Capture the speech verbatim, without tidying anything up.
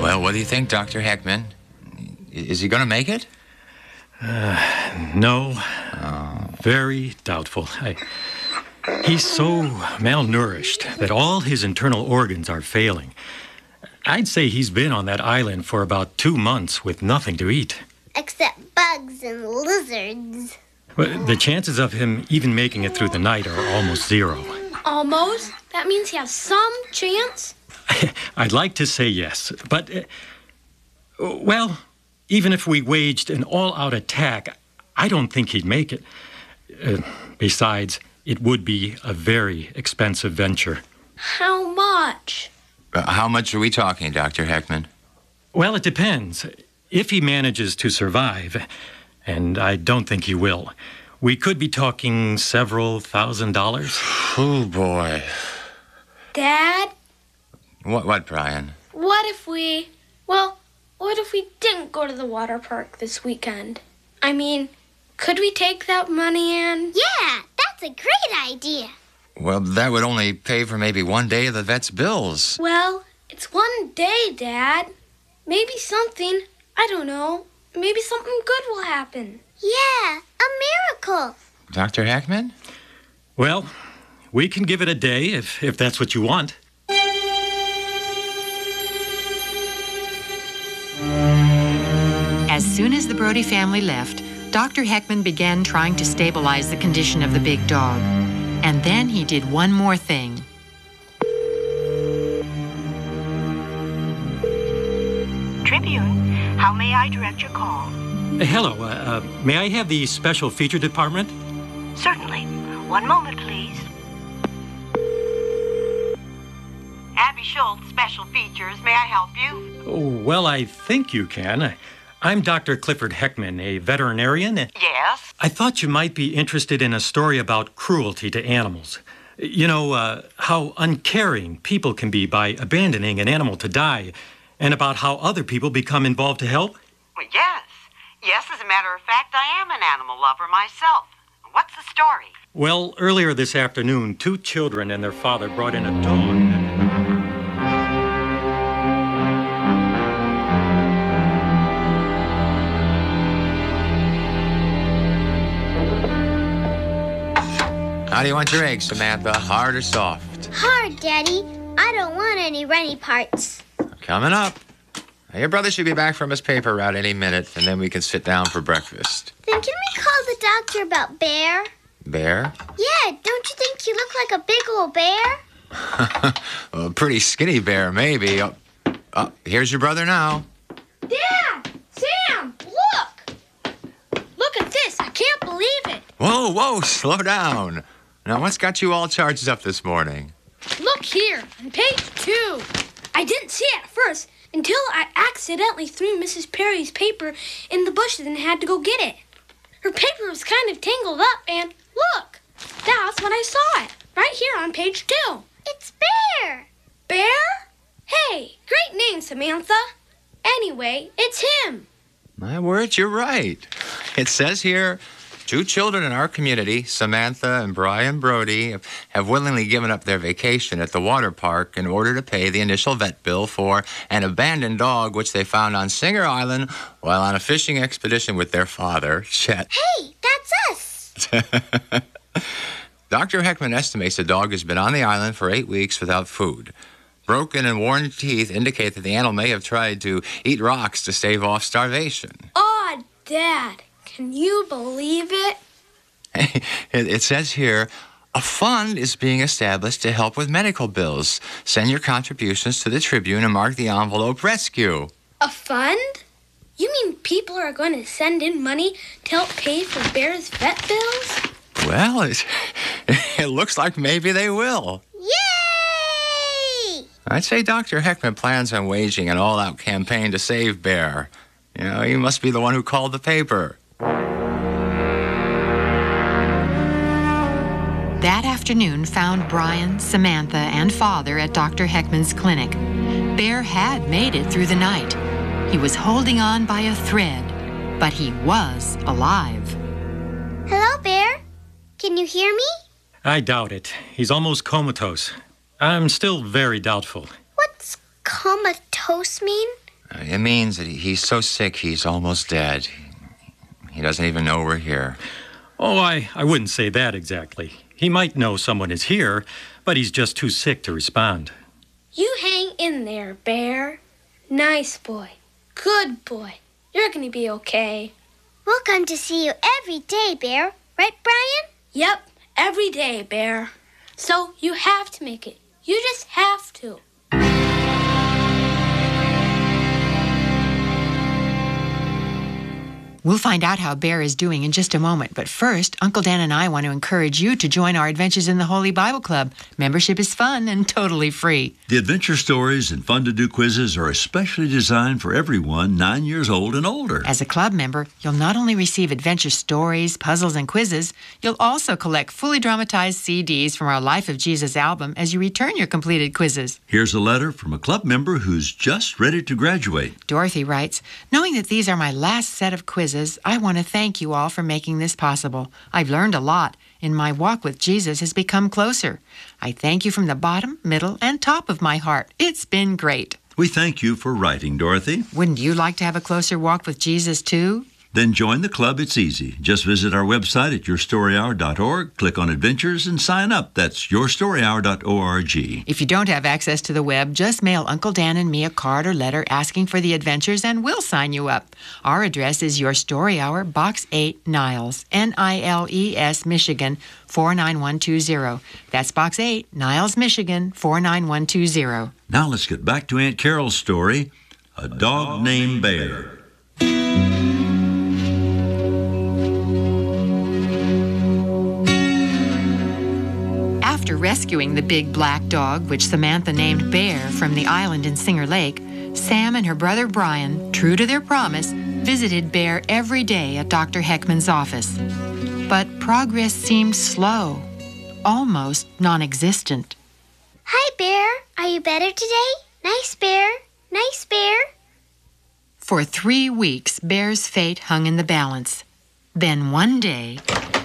Well, what do you think, Doctor Heckman? Is he going to make it? Uh, no. Oh. Very doubtful. I, he's so malnourished that all his internal organs are failing. I'd say he's been on that island for about two months with nothing to eat. Except bugs and lizards. Well, the chances of him even making it through the night are almost zero. Almost? That means he has some chance? I'd like to say yes, but, uh, well, even if we waged an all-out attack, I don't think he'd make it. Uh, besides, it would be a very expensive venture. How much? Uh, how much are we talking, Doctor Heckman? Well, it depends. If he manages to survive, and I don't think he will, we could be talking several thousand dollars. Oh, boy. Dad? What, what, Brian? What if we... Well, what if we didn't go to the water park this weekend? I mean, could we take that money and... Yeah, that's a great idea. Well, that would only pay for maybe one day of the vet's bills. Well, it's one day, Dad. Maybe something, I don't know, maybe something good will happen. Yeah, a miracle. Doctor Heckman? Well, we can give it a day if, if that's what you want. As soon as the Brody family left, Doctor Heckman began trying to stabilize the condition of the big dog. And then he did one more thing. Tribune, how may I direct your call? Uh, hello, uh, uh, may I have the special feature department? Certainly. One moment, please. Abby Schultz, Special Features. May I help you? Oh, well, I think you can. I, I'm Doctor Clifford Heckman, a veterinarian. Yes? I thought you might be interested in a story about cruelty to animals. You know, uh, how uncaring people can be by abandoning an animal to die, and about how other people become involved to help. Well, yes. Yes, as a matter of fact, I am an animal lover myself. What's the story? Well, earlier this afternoon, two children and their father brought in a dog. How do you want your eggs, Samantha? Hard or soft? Hard, Daddy. I don't want any runny parts. Coming up. Now, your brother should be back from his paper route any minute, and then we can sit down for breakfast. Then can we call the doctor about Bear? Bear? Yeah, don't you think he looked like a big old bear? Well, a pretty skinny bear, maybe. Oh, oh, here's your brother now. Dad! Sam! Look! Look at this. I can't believe it. Whoa, whoa, slow down. Now, what's got you all charged up this morning? Look here, on page two. I didn't see it at first until I accidentally threw Missus Perry's paper in the bushes and had to go get it. Her paper was kind of tangled up, and look, that's when I saw it, right here on page two. It's Bear. Bear? Hey, great name, Samantha. Anyway, it's him. My word, you're right. It says here, two children in our community, Samantha and Brian Brody, have willingly given up their vacation at the water park in order to pay the initial vet bill for an abandoned dog which they found on Singer Island while on a fishing expedition with their father, Chet. Hey, that's us. Doctor Heckman estimates the dog has been on the island for eight weeks without food. Broken and worn teeth indicate that the animal may have tried to eat rocks to stave off starvation. Aw, Dad. Can you believe it? It says here, a fund is being established to help with medical bills. Send your contributions to the Tribune and mark the envelope rescue. A fund? You mean people are going to send in money to help pay for Bear's vet bills? Well, it, it looks like maybe they will. Yay! I'd say Doctor Heckman plans on waging an all-out campaign to save Bear. You know, he must be the one who called the paper. That afternoon found Brian, Samantha, and father at Doctor Heckman's clinic. Bear had made it through the night. He was holding on by a thread, but he was alive. Hello, Bear. Can you hear me? I doubt it. He's almost comatose. I'm still very doubtful. What's comatose mean? It means that he's so sick he's almost dead. He doesn't even know we're here. Oh, I, I wouldn't say that exactly. He might know someone is here, but he's just too sick to respond. You hang in there, Bear. Nice boy. Good boy. You're going to be okay. We'll come to see you every day, Bear. Right, Brian? Yep, every day, Bear. So you have to make it. You just have to. We'll find out how Bear is doing in just a moment, but first, Uncle Dan and I want to encourage you to join our Adventures in the Holy Bible Club. Membership is fun and totally free. The adventure stories and fun-to-do quizzes are especially designed for everyone nine years old and older. As a club member, you'll not only receive adventure stories, puzzles, and quizzes, you'll also collect fully dramatized C Ds from our Life of Jesus album as you return your completed quizzes. Here's a letter from a club member who's just ready to graduate. Dorothy writes, knowing that these are my last set of quizzes, I want to thank you all for making this possible. I've learned a lot, and my walk with Jesus has become closer. I thank you from the bottom, middle, and top of my heart. It's been great. We thank you for writing, Dorothy. Wouldn't you like to have a closer walk with Jesus, too? Then join the club. It's easy. Just visit our website at your story hour dot org, click on Adventures, and sign up. That's your story hour dot org. If you don't have access to the web, just mail Uncle Dan and me a card or letter asking for the Adventures, and we'll sign you up. Our address is Your Story Hour, Box eight, Niles, N I L E S, Michigan, four nine one two zero. That's Box eight, Niles, Michigan, four nine one two zero. Now let's get back to Aunt Carol's story, A Dog Named Bear. After rescuing the big black dog, which Samantha named Bear, from the island in Singer Lake, Sam and her brother Brian, true to their promise, visited Bear every day at Doctor Heckman's office. But progress seemed slow, almost non-existent. Hi, Bear. Are you better today? Nice Bear. Nice Bear. For three weeks, Bear's fate hung in the balance. Then one day...